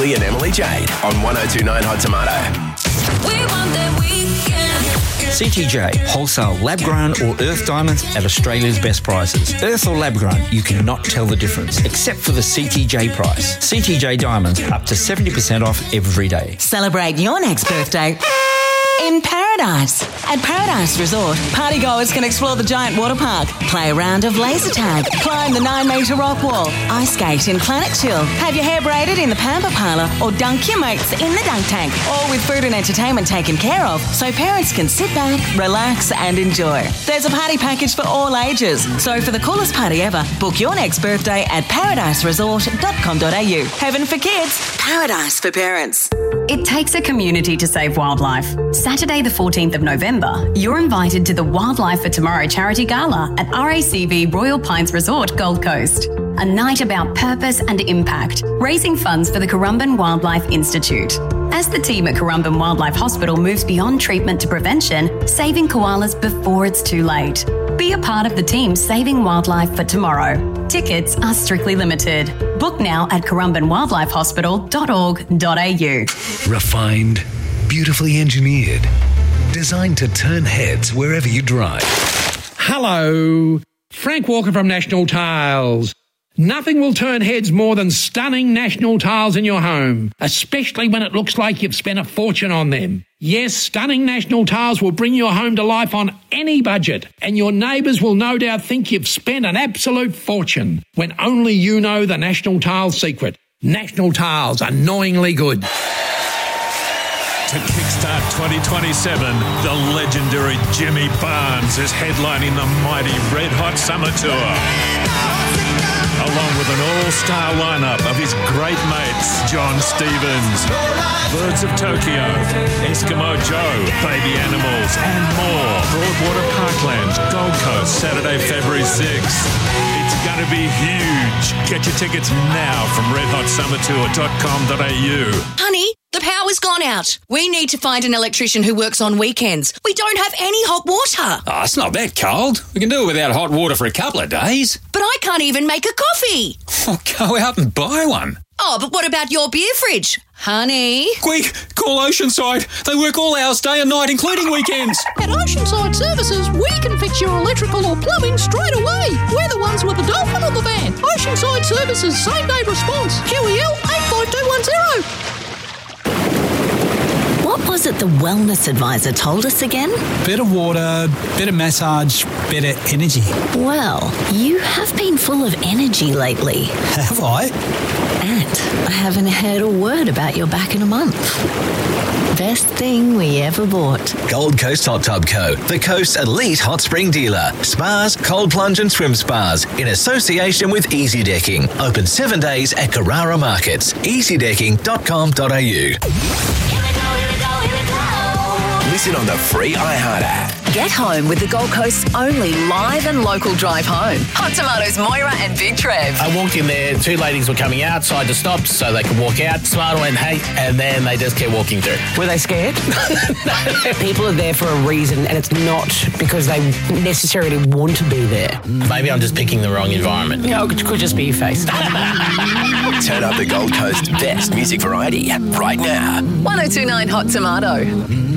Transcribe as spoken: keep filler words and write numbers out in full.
Lee and Emily Jade on one oh two point nine Hot Tomato. We want that weekend. C T J, wholesale lab-grown or earth diamonds at Australia's best prices. Earth or lab-grown, you cannot tell the difference, except for the C T J price. C T J diamonds, up to seventy percent off every day. Celebrate your next birthday in Paradise. At Paradise Resort, partygoers can explore the giant water park, play a round of laser tag, climb the nine metre rock wall, ice skate in Planet Chill, have your hair braided in the Pamper Parlour, or dunk your mates in the dunk tank, all with food and entertainment taken care of so parents can sit back, relax and enjoy. There's a party package for all ages, so for the coolest party ever, book your next birthday at paradise resort dot com dot a u. Heaven for kids, paradise for parents. It takes a community to save wildlife. Saturday the fourteenth of November, you're invited to the Wildlife for Tomorrow Charity Gala at R A C V Royal Pines Resort, Gold Coast. A night about purpose and impact, raising funds for the Currumbin Wildlife Institute. As the team at Currumbin Wildlife Hospital moves beyond treatment to prevention, saving koalas before it's too late. Be a part of the team saving wildlife for tomorrow. Tickets are strictly limited. Book now at currumbin wildlife hospital dot org dot a u. Refined, beautifully engineered, designed to turn heads wherever you drive. Hello, Frank Walker from National Tiles. Nothing will turn heads more than stunning National Tiles in your home, especially when it looks like you've spent a fortune on them. Yes, stunning National Tiles will bring your home to life on any budget, and your neighbours will no doubt think you've spent an absolute fortune, when only you know the National Tiles secret. National Tiles, annoyingly good. To kickstart twenty twenty-seven, the legendary Jimmy Barnes is headlining the mighty Red Hot Summer Tour. Along with an all-star lineup of his great mates, John Stevens, Birds of Tokyo, Eskimo Joe, Baby Animals, and more. Broadwater Parklands, Gold Coast, Saturday, February sixth. It's going to be huge. Get your tickets now from red hot summer tour dot com dot a u. Honey, the power's gone out. We need to find an electrician who works on weekends. We don't have any hot water. Oh, it's not that cold. We can do it without hot water for a couple of days. But I can't even make a coffee. Oh, go out and buy one. Oh, but what about your beer fridge? Honey? Quick, call Oceanside. They work all hours, day and night, including weekends. At Oceanside Services, we can fix your electrical or plumbing straight away. We're the ones with the dolphin on the van. Oceanside Services, same day response. Q E L eight five two one zero. What was it the wellness advisor told us again? Better water, better massage, better energy. Well, you have been full of energy lately. Have I? And I haven't heard a word about your back in a month. Best thing we ever bought. Gold Coast Hot Tub Co., the coast's elite hot spring dealer. Spas, cold plunge and swim spas in association with Easy Decking. Open seven days at Carrara Markets. easy decking dot com dot a u. Listen on the free iHeart app. Get home with the Gold Coast's only live and local drive home. Hot Tomatoes, Moira and Big Trev. I walked in there, two ladies were coming out, so I just stopped so they could walk out. Smart went, hey, and then they just kept walking through. Were they scared? No. People are there for a reason, and it's not because they necessarily want to be there. Maybe I'm just picking the wrong environment. No, it could just be your face. Turn up the Gold Coast's best music variety right now. one oh two point nine Hot Tomato.